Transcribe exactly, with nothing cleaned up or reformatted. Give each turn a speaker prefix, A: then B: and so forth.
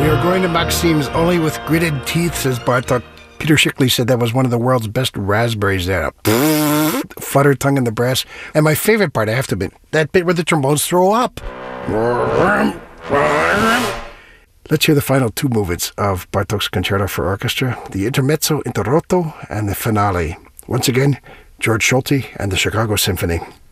A: We are going to Maxim's only with gritted teeth, says Bartok. Peter Shickley said that was one of the world's best raspberries there. Flutter tongue in the brass. And my favorite part, I have to admit, that bit where the trombones throw up. Let's hear the final two movements of Bartok's Concerto for Orchestra, the Intermezzo Interrotto and the finale. Once again, George Solti and the Chicago Symphony.